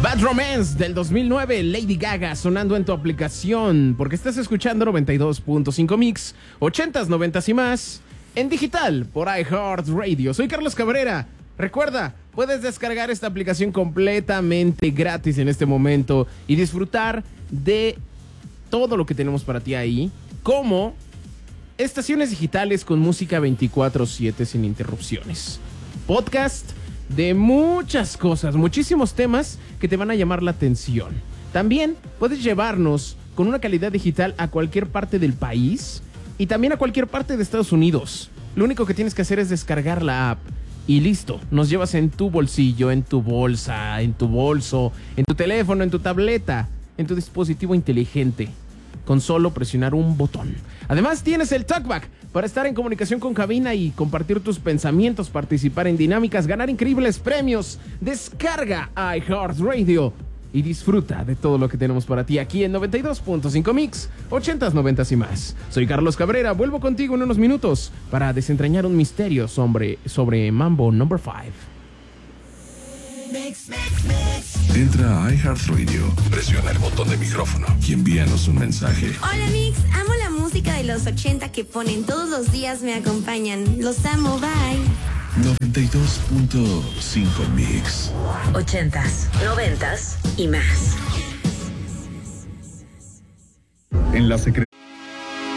Bad Romance del 2009, Lady Gaga sonando en tu aplicación, porque estás escuchando 92.5 Mix, 80s, 90s y más, en digital por iHeartRadio. Soy Carlos Cabrera. Recuerda, puedes descargar esta aplicación completamente gratis en este momento y disfrutar de todo lo que tenemos para ti ahí, como estaciones digitales con música 24/7 sin interrupciones, podcast de muchas cosas, muchísimos temas que te van a llamar la atención. También puedes llevarnos con una calidad digital a cualquier parte del país y también a cualquier parte de Estados Unidos. Lo único que tienes que hacer es descargar la app y listo, nos llevas en tu bolsillo, en tu bolsa, en tu bolso, en tu teléfono, en tu tableta, en tu dispositivo inteligente, con solo presionar un botón. Además tienes el TalkBack para estar en comunicación con cabina y compartir tus pensamientos, participar en dinámicas, ganar increíbles premios. Descarga iHeartRadio y disfruta de todo lo que tenemos para ti aquí en 92.5 Mix, 80s, 90s y más. Soy Carlos Cabrera, vuelvo contigo en unos minutos para desentrañar un misterio sobre Mambo No. 5. Entra a iHeartRadio, presiona el botón de micrófono y envíanos un mensaje. Hola Mix, amo la música de los 80 que ponen todos los días, me acompañan. Los amo, bye. 92.5 Mix. 80s, 90s y más. En la Secretaría